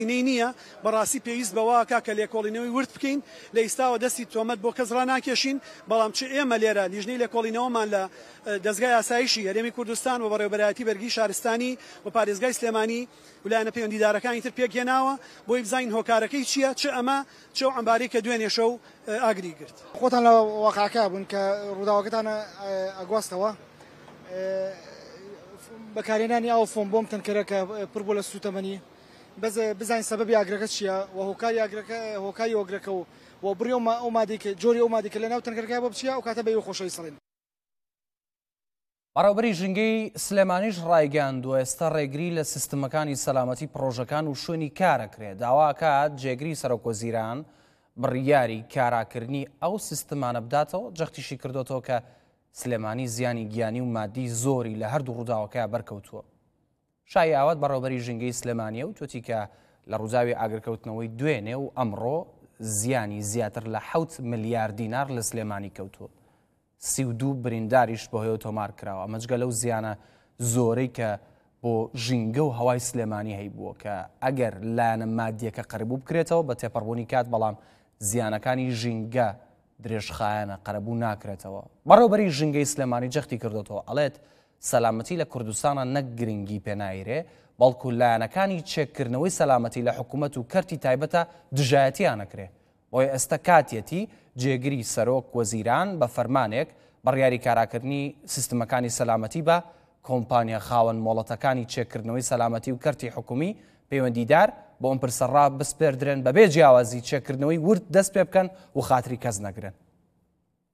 نییە بەڕاستی پێویست بەواکە کە لێکۆڵینەوەی ورد بکەین لە ئێستاوە دەستی تۆمەت بۆ کەس ڕناکێشین بەڵام چ ئێمە لێرە لیژنەی لێکۆڵینەوەمان لە دەستگای ئاسایشی هەرێمی کوردستان و بەڕێوەبەرایەتی بەرگی شارستانی و پارێزگای سلێمانی ویلایەنە پەیوەندیدارەکانی تر پێکهێناوە بۆی بزانین هۆکارەکەی چییە چ ئەمە چ ئەمبارەی کە دوێنێ شەو ئاگری گرت. خۆتان لە واقعەکە بوون کە ڕووداوەکەتانە ئەگواستەوە بەکارهێنانی ئەو فۆم بۆم تەنکەرە کە پڕ بۆ لە سوتەمەنی بزانین سەبەبی ئاگرەکە چییە و هۆکاری ئاگرەکە هۆکاری ئۆگرەکە و بڕی ئەو مادێک جۆری ئەو مادێکە لە ناو تەنکەرەکە بۆ بچیە ئەو کاتە بە خۆشەوی سەڵێن. بەڕێوەبەری ژینگەی سلێمانیش ڕایگەاندووە ئێستا ڕێگری لە سیستمەکانی سەلامەتی پرۆژەکان و شوێنی کارەکرێت داواکات جێگری سەرۆکوەزیران بڕیاری کاراکردنی ئەو سیستمانە بداتەوە جەختیشی کردوتەوە کە سلێمانی زیانی گیانی و مادی زۆری لە هەردوو ڕووداوەکە بەرکەوتووە. شای ئاوات بەڕێوەبەری ژینگەی سلێمانیە و توتی کە لە ڕووداوی ئاگرکەوتنەوەی دوێنێ و ئەمڕۆ زیانی زیاتر لە 7 ملیار دینار لە سلێمانی کەوتووە. 32 برینداریش بۆ هەیە تۆمار کراوە. ئەمەجگە لەو زیانە زۆرەی کە بۆ ژینگە و هەوای سلێمانی هەیبووە کە ئەگەر لایەنە مادیەکە قەرەبوو بکرێتەوە بە تێپەڕبوونی کات بەڵام زیانەکانی ژینگە درێژخایەنە قەرەبوو ناکرێتەوە. بەڕێوەبەری ژینگەی سلێمانی جەختی کردوتەوە ئەڵێت سەلامەتی لە کوردستانە نەک گرنگی پێنایرێ بەڵکو لایەنەکانی چێککردنەوەی سەلامەتی لە حکوومەت و کەرتی تایبەتە دژایەتیانەکرێ. بۆیە ئێستا کاتیەتی جێگری سەرۆک وەزیران بە فەرمانێک بڕیاری کاراکردنی سیستمەکانی سەلامەتی بە کۆمپانیا خاوەن مۆڵەتەکانی چێککردنەوەی سەلامەتی و کەرتی حکومی پەیوەندیدار بۆ ئەم پرسەڕا بسپێردرێن بەبێ جیاوازی چێککردنەوەی ورد دەست پێ بکەن و خاتری کەس نەگرن.